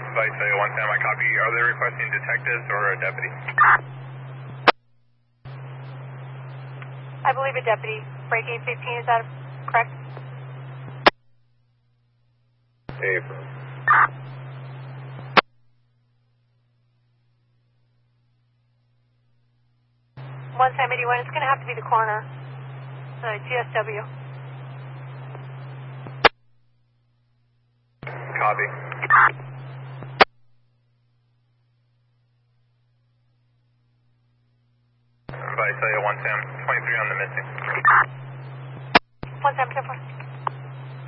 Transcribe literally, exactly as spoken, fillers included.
Vice one Sam, I copy. Are they requesting detectives or a deputy? I believe a deputy. Breaking fifteen, is that correct? April. one Sam eighty-one, it's going to have to be the coroner. The G S W. Copy. Vice one Sam, twenty-three on the missing. one Sam, ten four.